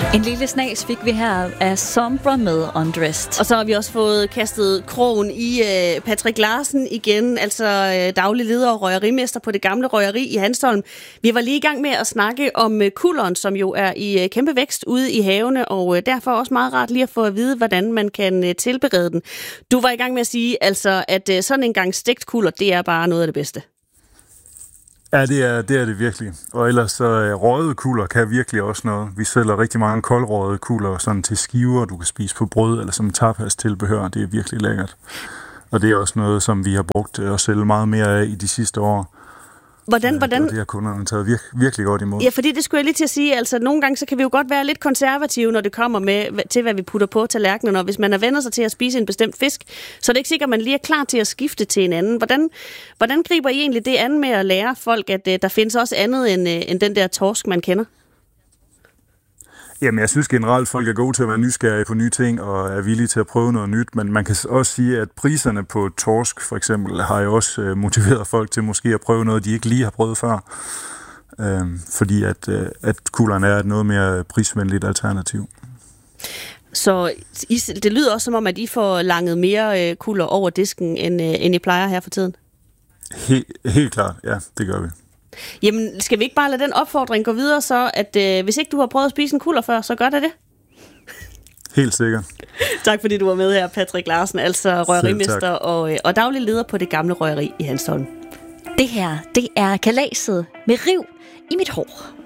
En lille snas fik vi her af Sombra med Undressed. Og så har vi også fået kastet krogen i Patrick Larsen igen, altså daglig leder og røgerimester på det gamle røgeri i Hanstholm. Vi var lige i gang med at snakke om kulleren, som jo er i kæmpe vækst ude i havene, og derfor også meget rart lige at få at vide, hvordan man kan tilberede den. Du var i gang med at sige, altså, at sådan en gang stegt kuller, det er bare noget af det bedste. Ja, det er det virkelig. Og ellers så røgede kuller kan virkelig også noget. Vi sælger rigtig mange koldrøgede kuller sådan til skiver, du kan spise på brød eller som tapas tilbehør. Det er virkelig lækkert. Og det er også noget, som vi har brugt at sælge meget mere af i de sidste år. Hvordan? Og det har kunderne taget virkelig godt imod. Ja, fordi det skulle jeg lige til at sige, altså nogle gange så kan vi jo godt være lidt konservative, når det kommer til, hvad vi putter på tallerkenen, og hvis man er vender sig til at spise en bestemt fisk, så er det ikke sikkert, at man lige er klar til at skifte til en anden. Hvordan griber I egentlig det an med at lære folk, at der findes også andet end den der torsk, man kender? Jamen, jeg synes generelt, at folk er gode til at være nysgerrige på nye ting og er villige til at prøve noget nyt, men man kan også sige, at priserne på torsk for eksempel har jo også motiveret folk til måske at prøve noget, de ikke lige har prøvet før, fordi at kulleren er et noget mere prisvenligt alternativ. Så det lyder også som om, at I får langet mere kuller over disken, end I plejer her for tiden? Helt klart, ja, det gør vi. Jamen, skal vi ikke bare lade den opfordring gå videre, så at hvis ikke du har prøvet at spise en kuller før, så gør det. Helt sikkert. Tak fordi du var med her, Patrick Larsen, altså røgerimester og daglig leder på det gamle røgeri i Hanstholm. Det her, det er kalaset med riv i mit hår.